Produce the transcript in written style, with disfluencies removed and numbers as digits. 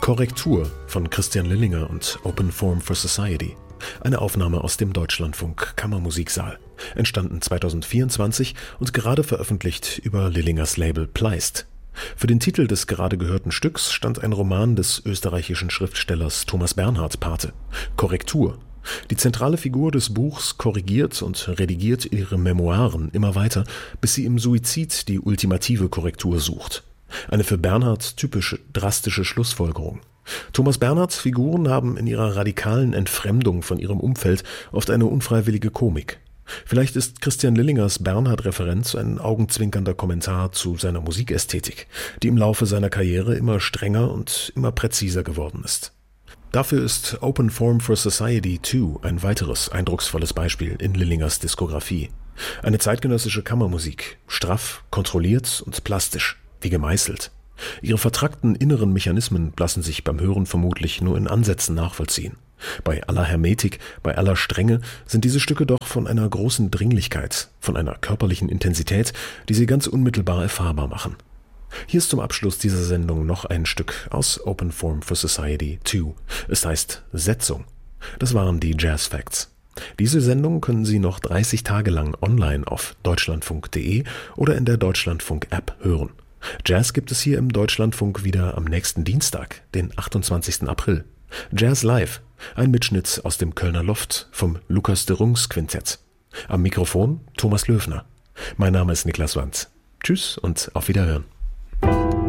Korrektur von Christian Lillinger und Open Form for Society. Eine Aufnahme aus dem Deutschlandfunk Kammermusiksaal. Entstanden 2024 und gerade veröffentlicht über Lillingers Label Pleist. Für den Titel des gerade gehörten Stücks stand ein Roman des österreichischen Schriftstellers Thomas Bernhard Pate. Korrektur. Die zentrale Figur des Buchs korrigiert und redigiert ihre Memoiren immer weiter, bis sie im Suizid die ultimative Korrektur sucht. Eine für Bernhard typische, drastische Schlussfolgerung. Thomas Bernhards Figuren haben in ihrer radikalen Entfremdung von ihrem Umfeld oft eine unfreiwillige Komik. Vielleicht ist Christian Lillingers Bernhard-Referenz ein augenzwinkernder Kommentar zu seiner Musikästhetik, die im Laufe seiner Karriere immer strenger und immer präziser geworden ist. Dafür ist Open Form for Society 2 ein weiteres eindrucksvolles Beispiel in Lillingers Diskografie. Eine zeitgenössische Kammermusik, straff, kontrolliert und plastisch, wie gemeißelt. Ihre vertrackten inneren Mechanismen lassen sich beim Hören vermutlich nur in Ansätzen nachvollziehen. Bei aller Hermetik, bei aller Strenge sind diese Stücke doch von einer großen Dringlichkeit, von einer körperlichen Intensität, die sie ganz unmittelbar erfahrbar machen. Hier ist zum Abschluss dieser Sendung noch ein Stück aus Open Form for Society 2. Es heißt Setzung. Das waren die Jazz Facts. Diese Sendung können Sie noch 30 Tage lang online auf deutschlandfunk.de oder in der Deutschlandfunk-App hören. Jazz gibt es hier im Deutschlandfunk wieder am nächsten Dienstag, den 28. April. Jazz Live, ein Mitschnitt aus dem Kölner Loft vom Lukas de Rungs Quintett. Am Mikrofon Thomas Löfner. Mein Name ist Niklas Wanz. Tschüss und auf Wiederhören.